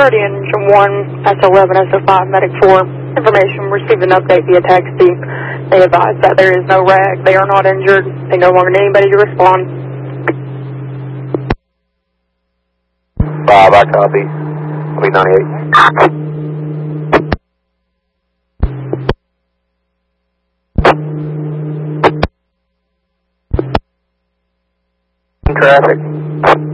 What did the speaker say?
30 engine 1, S11, SO5, medic 4. Information, received an update via taxi. They advise that there is no rag. They are not injured. They no longer need anybody to respond. I copy. I'll be 98. Traffic.